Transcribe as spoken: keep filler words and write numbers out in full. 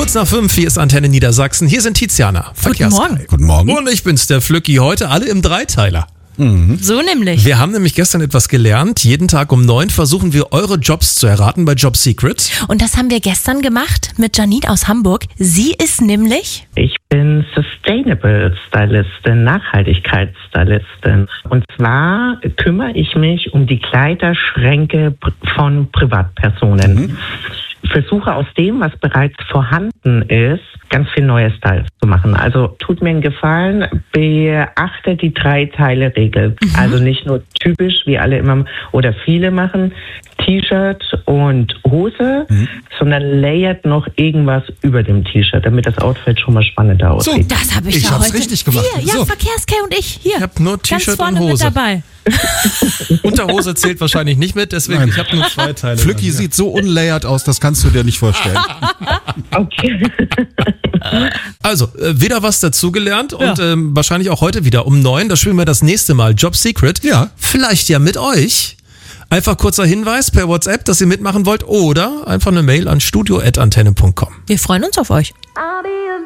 Kurz nach fünf, hier ist Antenne Niedersachsen. Hier sind Tiziana, Guten Morgen. Guten Morgen. Und ich bin's, der Flücki. Heute alle im Dreiteiler. Mhm. So nämlich. Wir haben nämlich gestern etwas gelernt. Jeden Tag um neun versuchen wir, eure Jobs zu erraten bei Job Secret. Und das haben wir gestern gemacht mit Janine aus Hamburg. Sie ist nämlich... Ich bin Sustainable Stylistin, Nachhaltigkeitsstylistin. Und zwar kümmere ich mich um die Kleiderschränke von Privatpersonen. Mhm. Versuche aus dem, was bereits vorhanden ist, ganz viel neue Styles zu machen. Also tut mir einen Gefallen, beachte die Drei-Teile-Regel. Mhm. Also nicht nur typisch, wie alle immer oder viele machen, T-Shirt und Hose, mhm. sondern layert noch irgendwas über dem T-Shirt, damit das Outfit schon mal spannender aussieht. So, das habe ich, ich ja hab's heute. richtig gemacht. Hier, ja, So. Verkehrskay und ich. Hier. Ich habe nur Ganz T-Shirt vorne und Hose. mit dabei. Unterhose zählt wahrscheinlich nicht mit, deswegen Nein. ich habe nur zwei Teile. Flücki sieht so unlayert aus, das kannst du dir nicht vorstellen. Okay. Also, äh, wieder was dazugelernt Ja. und ähm, wahrscheinlich auch heute wieder um neun. Da spielen wir das nächste Mal Job Secret. Ja. Vielleicht ja mit euch. Einfach kurzer Hinweis per WhatsApp, dass ihr mitmachen wollt oder einfach eine Mail an studio at antenne punkt com. Wir freuen uns auf euch. I'll be